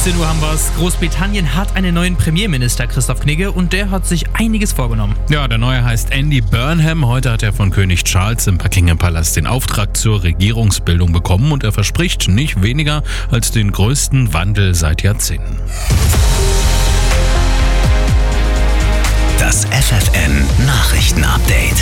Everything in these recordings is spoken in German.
17 Uhr haben wir es. Großbritannien hat einen neuen Premierminister, Christoph Knigge, und der hat sich einiges vorgenommen. Ja, der neue heißt Andy Burnham. Heute hat er von König Charles im Buckingham Palace den Auftrag zur Regierungsbildung bekommen und er verspricht nicht weniger als den größten Wandel seit Jahrzehnten. Das FFN Nachrichtenupdate.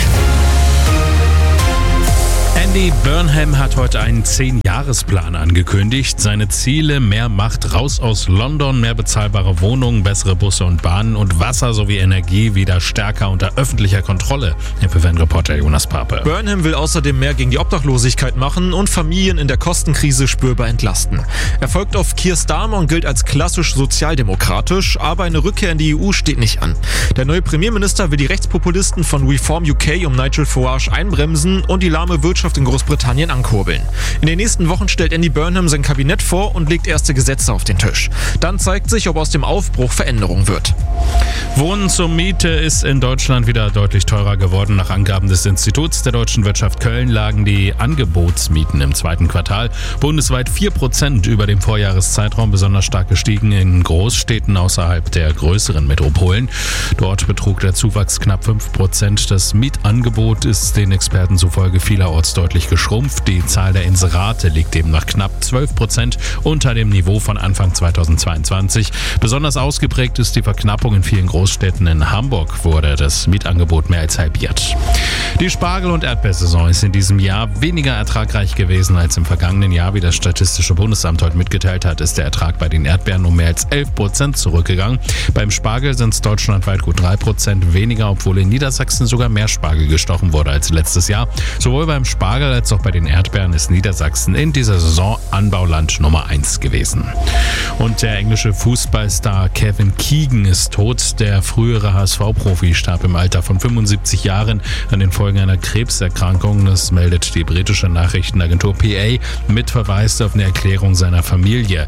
Andy Burnham hat heute einen 10-Jahresplan angekündigt. Seine Ziele: mehr Macht raus aus London, mehr bezahlbare Wohnungen, bessere Busse und Bahnen und Wasser sowie Energie wieder stärker unter öffentlicher Kontrolle. FFN-Reporter Jonas Pape. Burnham will außerdem mehr gegen die Obdachlosigkeit machen und Familien in der Kostenkrise spürbar entlasten. Er folgt auf Keir Starmer und gilt als klassisch sozialdemokratisch, aber eine Rückkehr in die EU steht nicht an. Der neue Premierminister will die Rechtspopulisten von Reform UK um Nigel Farage einbremsen und die lahme Wirtschaft in Großbritannien ankurbeln. In den nächsten Wochen stellt Andy Burnham sein Kabinett vor und legt erste Gesetze auf den Tisch. Dann zeigt sich, ob aus dem Aufbruch Veränderung wird. Wohnen zur Miete ist in Deutschland wieder deutlich teurer geworden. Nach Angaben des Instituts der deutschen Wirtschaft Köln lagen die Angebotsmieten im zweiten Quartal bundesweit 4% über dem Vorjahreszeitraum, besonders stark gestiegen in Großstädten außerhalb der größeren Metropolen. Dort betrug der Zuwachs knapp 5%. Das Mietangebot ist den Experten zufolge vielerorts deutlich geschrumpft. Die Zahl der Inserate liegt demnach knapp 12% unter dem Niveau von Anfang 2022. Besonders ausgeprägt ist die Verknappung in vielen Großstädten. In Hamburg wurde das Mietangebot mehr als halbiert. Die Spargel- und Erdbeersaison ist in diesem Jahr weniger ertragreich gewesen als im vergangenen Jahr. Wie das Statistische Bundesamt heute mitgeteilt hat, ist der Ertrag bei den Erdbeeren um mehr als 11% zurückgegangen. Beim Spargel sind es deutschlandweit gut 3% weniger, obwohl in Niedersachsen sogar mehr Spargel gestochen wurde als letztes Jahr. Sowohl beim Spargel als auch bei den Erdbeeren ist Niedersachsen in dieser Saison Anbauland Nummer 1 gewesen. Und der englische Fußballstar Kevin Keegan ist tot. Der frühere HSV-Profi starb im Alter von 75 Jahren an den Folgen einer Krebserkrankung. Das meldet die britische Nachrichtenagentur PA mit Verweis auf eine Erklärung seiner Familie.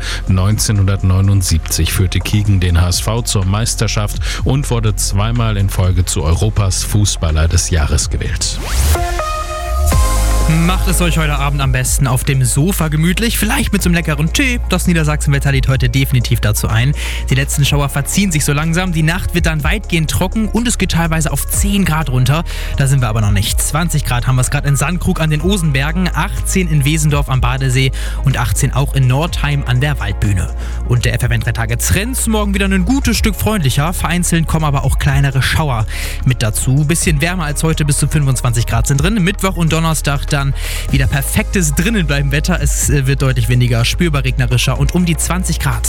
1979 führte Keegan den HSV zur Meisterschaft und wurde zweimal in Folge zu Europas Fußballer des Jahres gewählt. Macht es euch heute Abend am besten auf dem Sofa gemütlich, vielleicht mit so einem leckeren Tee. Das Niedersachsenwetter lädt heute definitiv dazu ein. Die letzten Schauer verziehen sich so langsam, die Nacht wird dann weitgehend trocken und es geht teilweise auf 10 Grad runter. Da sind wir aber noch nicht. 20 Grad haben wir es gerade in Sandkrug an den Osenbergen, 18 in Wesendorf am Badesee und 18 auch in Nordheim an der Waldbühne. Und der FFN 3 Tage Trends morgen wieder ein gutes Stück freundlicher. Vereinzelt kommen aber auch kleinere Schauer mit dazu. Bisschen wärmer als heute, bis zu 25 Grad sind drin. Mittwoch und Donnerstag dann wieder perfektes Drinnenbleiben-Wetter. Es wird deutlich weniger, spürbar regnerischer und um die 20 Grad.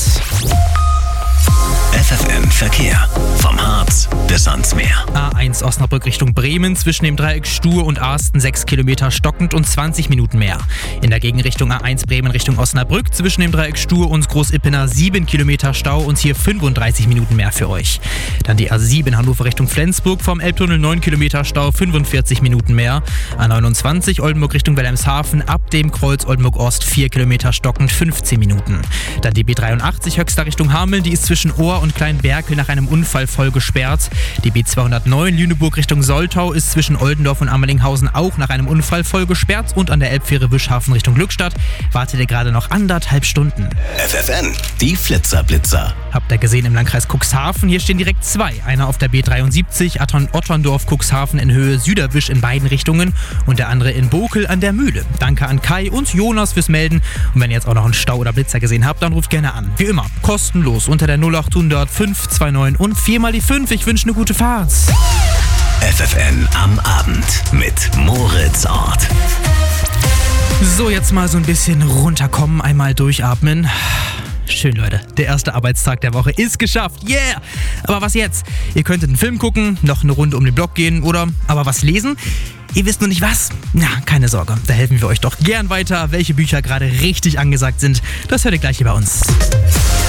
FFN Verkehr. Vom Harz bis ans Meer. A1 Osnabrück Richtung Bremen, zwischen dem Dreieck Stuhr und Arsten 6 Kilometer stockend und 20 Minuten mehr. In der Gegenrichtung A1 Bremen Richtung Osnabrück, zwischen dem Dreieck Stuhr und Großippener 7 Kilometer Stau und hier 35 Minuten mehr für euch. Dann die A7 Hannover Richtung Flensburg, vom Elbtunnel 9 Kilometer Stau, 45 Minuten mehr. A29 Oldenburg Richtung Wilhelmshaven, ab dem Kreuz Oldenburg Ost 4 Kilometer stockend, 15 Minuten. Dann die B83 Höxter Richtung Hameln, die ist zwischen Ohr und Kleinberkel nach einem Unfall voll gesperrt. Die B209 Lüneburg Richtung Soltau ist zwischen Oldendorf und Ammerlinghausen auch nach einem Unfall voll gesperrt und an der Elbfähre Wischhafen Richtung Glückstadt wartet ihr gerade noch 1,5 Stunden. FFN, die Flitzer-Blitzer. Habt ihr gesehen im Landkreis Cuxhaven? Hier stehen direkt 2. Einer auf der B73, Otterndorf-Cuxhaven in Höhe Süderwisch in beiden Richtungen und der andere in Bokel an der Mühle. Danke an Kai und Jonas fürs Melden. Und wenn ihr jetzt auch noch einen Stau oder Blitzer gesehen habt, dann ruft gerne an. Wie immer, kostenlos unter der 0800 529 und 4 x die 5. Ich wünsche eine gute Fahrt. FFN am Abend mit Moritz Ort. So, jetzt mal so ein bisschen runterkommen, einmal durchatmen. Schön, Leute. Der erste Arbeitstag der Woche ist geschafft. Yeah! Aber was jetzt? Ihr könntet einen Film gucken, noch eine Runde um den Block gehen oder aber was lesen. Ihr wisst nur nicht was? Na, keine Sorge. Da helfen wir euch doch gern weiter. Welche Bücher gerade richtig angesagt sind, das hört ihr gleich hier bei uns.